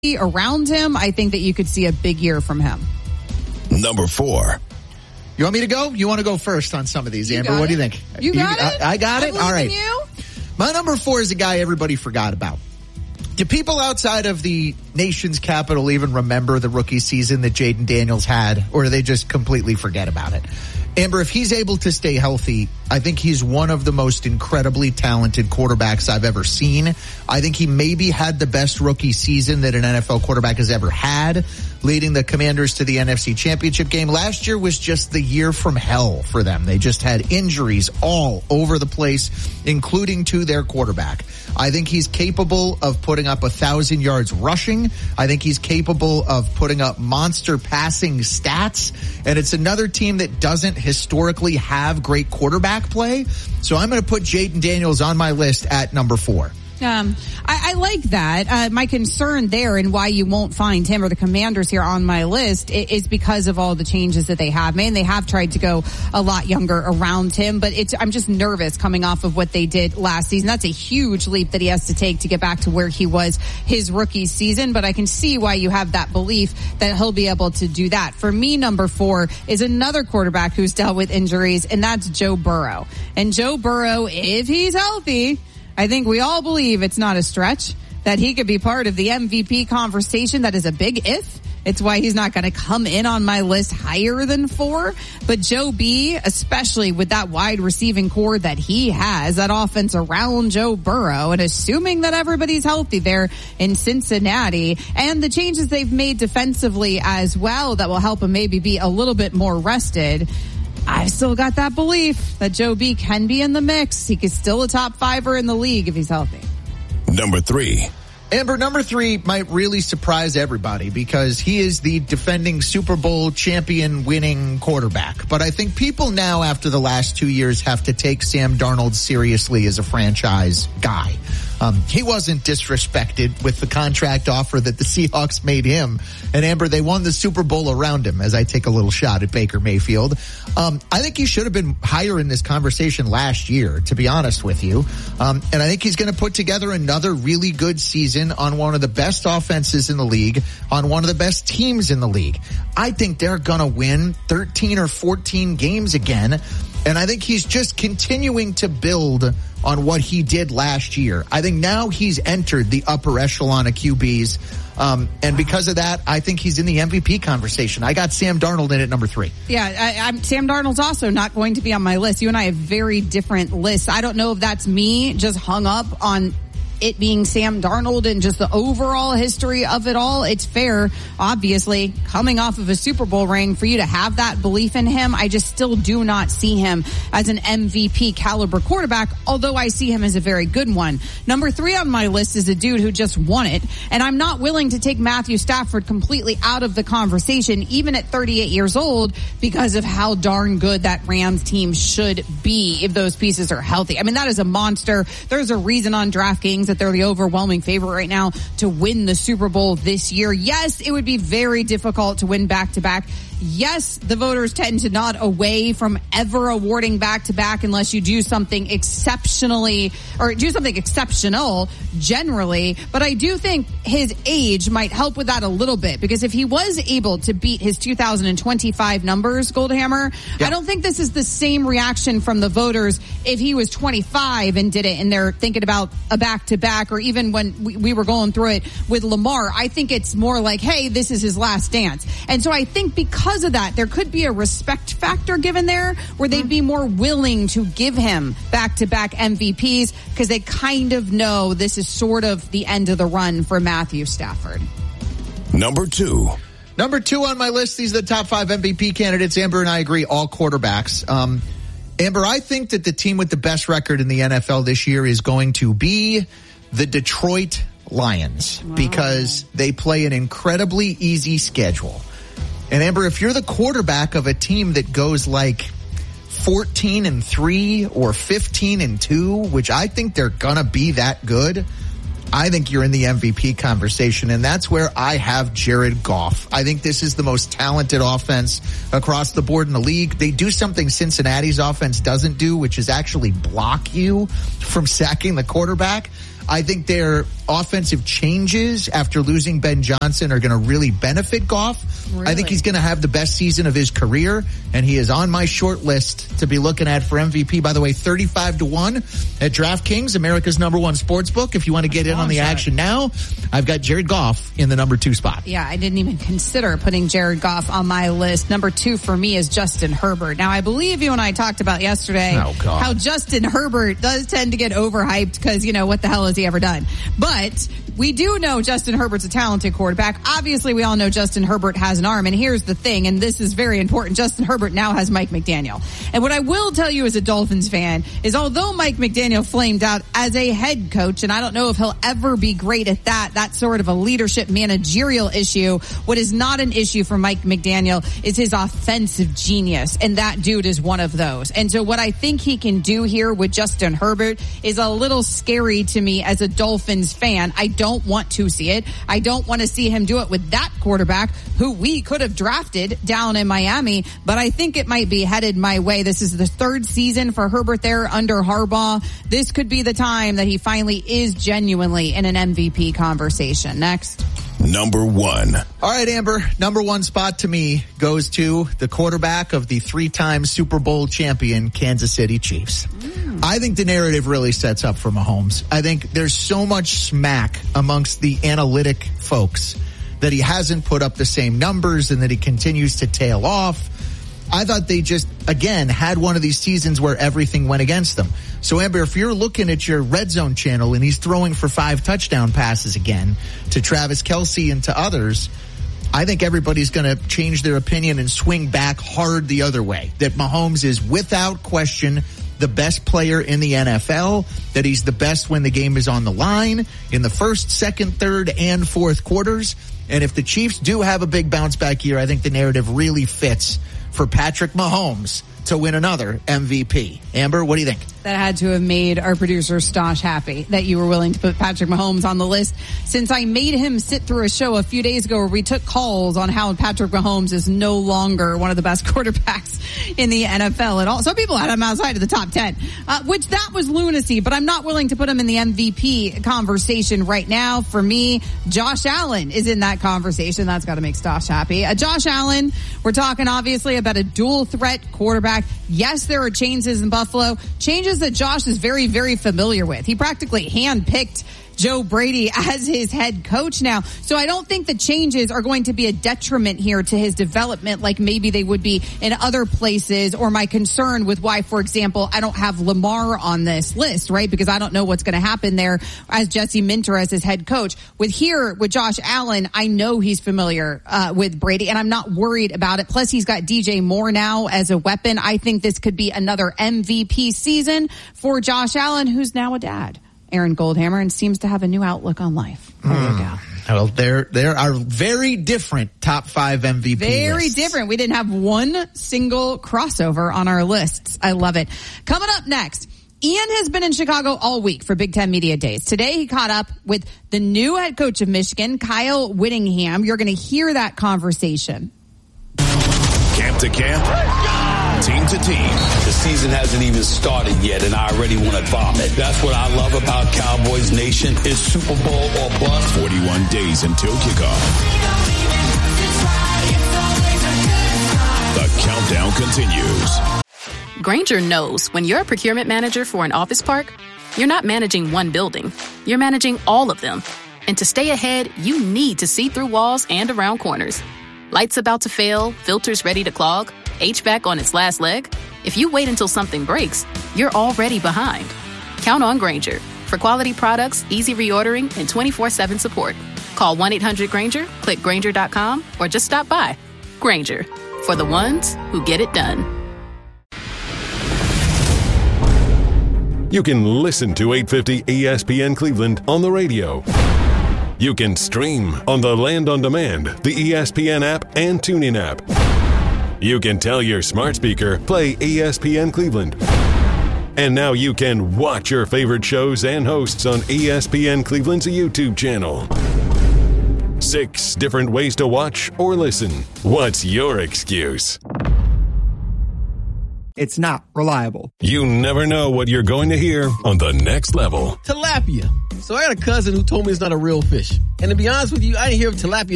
around him, I think that you could see a big year from him. Number 4. You want me to go? You want to go first on some of these, Amber? What do you think? You got it? I got it? All right. You? My number 4 is a guy everybody forgot about. Do people outside of the nation's capital even remember the rookie season that Jayden Daniels had, or do they just completely forget about it? Amber, if he's able to stay healthy, I think he's one of the most incredibly talented quarterbacks I've ever seen. I think he maybe had the best rookie season that an NFL quarterback has ever had, leading the Commanders to the NFC Championship game. Last year was just the year from hell for them. They just had injuries all over the place, including to their quarterback. I think he's capable of putting up 1,000 yards rushing. I think he's capable of putting up monster passing stats. And it's another team that doesn't historically have great quarterback play. So I'm going to put Jayden Daniels on my list at number 4. I like that. My concern there and why you won't find him or the Commanders here on my list is because of all the changes that they have made. And they have tried to go a lot younger around him, but I'm just nervous coming off of what they did last season. That's a huge leap that he has to take to get back to where he was his rookie season, but I can see why you have that belief that he'll be able to do that. For me, number 4 is another quarterback who's dealt with injuries, and that's Joe Burrow. And Joe Burrow, if he's healthy, I think we all believe it's not a stretch that he could be part of the MVP conversation. That is a big if. It's why he's not going to come in on my list higher than 4. But Joe B, especially with that wide receiving core that he has, that offense around Joe Burrow, and assuming that everybody's healthy there in Cincinnati, and the changes they've made defensively as well that will help him maybe be a little bit more rested, I've still got that belief that Joe B can be in the mix. He is still a top 5er in the league if he's healthy. Number 3. Amber, number 3 might really surprise everybody because he is the defending Super Bowl champion winning quarterback. But I think people now, after the last 2 years, have to take Sam Darnold seriously as a franchise guy. He wasn't disrespected with the contract offer that the Seahawks made him. And Amber, they won the Super Bowl around him, as I take a little shot at Baker Mayfield. I think he should have been higher in this conversation last year, to be honest with you. And I think he's going to put together another really good season on one of the best offenses in the league, on one of the best teams in the league. I think they're going to win 13 or 14 games again. And I think he's just continuing to build on what he did last year. I think now he's entered the upper echelon of QBs. And because of that, I think he's in the MVP conversation. I got Sam Darnold in at number 3. Yeah, Sam Darnold's also not going to be on my list. You and I have very different lists. I don't know if that's me just hung up on it being Sam Darnold and just the overall history of it all. It's fair, obviously, coming off of a Super Bowl ring, for you to have that belief in him. I just still do not see him as an MVP caliber quarterback, although I see him as a very good one. Number 3 on my list is a dude who just won it, and I'm not willing to take Matthew Stafford completely out of the conversation, even at 38 years old, because of how darn good that Rams team should be if those pieces are healthy. I mean, that is a monster. There's a reason on DraftKings that they're the overwhelming favorite right now to win the Super Bowl this year. Yes, it would be very difficult to win back-to-back. Yes, the voters tend to nod away from ever awarding back-to-back unless you do something exceptionally, or do something exceptional generally. But I do think his age might help with that a little bit, because if he was able to beat his 2025 numbers, Goldhammer, I don't think this is the same reaction from the voters if he was 25 and did it and they're thinking about a back-to-back, or even when we were going through it with Lamar. I think it's more like, hey, this is his last dance. And so I think because of that, there could be a respect factor given there where they'd be more willing to give him back-to-back MVPs because they kind of know this is sort of the end of the run for Matthew Stafford. Number 2. Number 2 on my list, these are the top 5 MVP candidates. Amber and I agree, all quarterbacks. Amber, I think that the team with the best record in the NFL this year is going to be the Detroit Lions, because they play an incredibly easy schedule. And Amber, if you're the quarterback of a team that goes like 14-3 or 15-2, which I think they're gonna be that good, I think you're in the MVP conversation, and that's where I have Jared Goff. I think this is the most talented offense across the board in the league. They do something Cincinnati's offense doesn't do, which is actually block you from sacking the quarterback. I think they're offensive changes after losing Ben Johnson are going to really benefit Goff. Really? I think he's going to have the best season of his career, and he is on my short list to be looking at for MVP. By the way, 35-1 at DraftKings, America's #1 sports book. If you want to get in on the action now, I've got Jared Goff in the number 2 spot. Yeah, I didn't even consider putting Jared Goff on my list. Number 2 for me is Justin Herbert. Now, I believe you and I talked about yesterday how Justin Herbert does tend to get overhyped because, what the hell has he ever done? But we do know Justin Herbert's a talented quarterback. Obviously, we all know Justin Herbert has an arm. And here's the thing, and this is very important. Justin Herbert now has Mike McDaniel. And what I will tell you as a Dolphins fan is although Mike McDaniel flamed out as a head coach, and I don't know if he'll ever be great at that's sort of a leadership managerial issue. What is not an issue for Mike McDaniel is his offensive genius. And that dude is one of those. And so what I think he can do here with Justin Herbert is a little scary to me as a Dolphins fan. I don't want to see it. I don't want to see him do it with that quarterback who we could have drafted down in Miami, but I think it might be headed my way. This is the 3rd season for Herbert there under Harbaugh. This could be the time that he finally is genuinely in an MVP conversation. Next. Number 1. All right, Amber. Number 1 spot to me goes to the quarterback of the 3-time Super Bowl champion Kansas City Chiefs. I think the narrative really sets up for Mahomes. I think there's so much smack amongst the analytic folks that he hasn't put up the same numbers and that he continues to tail off. I thought they just, again, had one of these seasons where everything went against them. So, Amber, if you're looking at your Red Zone channel and he's throwing for 5 touchdown passes again to Travis Kelce and to others, I think everybody's going to change their opinion and swing back hard the other way. That Mahomes is without question the best player in the NFL, that he's the best when the game is on the line in the 1st, 2nd, 3rd, and 4th quarters. And if the Chiefs do have a big bounce back year, I think the narrative really fits for Patrick Mahomes to win another MVP. Amber, what do you think? That had to have made our producer Stosh happy that you were willing to put Patrick Mahomes on the list, since I made him sit through a show a few days ago where we took calls on how Patrick Mahomes is no longer one of the best quarterbacks in the NFL at all. Some people had him outside of the top 10, which that was lunacy, but I'm not willing to put him in the MVP conversation right now. For me, Josh Allen is in that conversation. That's got to make Stosh happy. Josh Allen, we're talking obviously about a dual threat quarterback. Yes, there are changes in Buffalo, changes that Josh is very, very familiar with. He practically handpicked Joe Brady as his head coach now. So I don't think the changes are going to be a detriment here to his development like maybe they would be in other places, or my concern with why, for example, I don't have Lamar on this list, right? Because I don't know what's going to happen there as Jesse Minter as his head coach. With Josh Allen, I know he's familiar with Brady, and I'm not worried about it. Plus, he's got DJ Moore now as a weapon. I think this could be another MVP season for Josh Allen, who's now a dad. Aaron Goldhammer, and seems to have a new outlook on life. There you go. Well, there are very different top 5 MVP Very lists. different. We didn't have one single crossover on our lists. I love it. Coming up next, Ian has been in Chicago all week for Big Ten Media Days. Today, he caught up with the new head coach of Michigan, Kyle Whittingham. You're going to hear that conversation. Camp to camp, team to team. The season hasn't even started yet, and I already want to vomit. That's what I love about Cowboys Nation. Is Super Bowl or bust. 41 days until kickoff. The countdown continues. Grainger knows when you're a procurement manager for an office park, you're not managing one building. You're managing all of them. And to stay ahead, you need to see through walls and around corners. Lights about to fail, filters ready to clog, HVAC on its last leg. If you wait until something breaks, you're already behind. Count on Grainger for quality products, easy reordering, and 24/7 support. Call 1-800-GRAINGER, click Grainger.com, or just stop by. Grainger, for the ones who get it done. You can listen to 850 ESPN Cleveland on the radio. You can stream on the Land on Demand, the ESPN app, and TuneIn app. You can tell your smart speaker, play ESPN Cleveland. And now you can watch your favorite shows and hosts on ESPN Cleveland's YouTube channel. 6 different ways to watch or listen. What's your excuse? it's not reliable. You never know what you're going to hear on The Next Level. Tilapia. So I had a cousin who told me it's not a real fish. And to be honest with you, I didn't hear of tilapia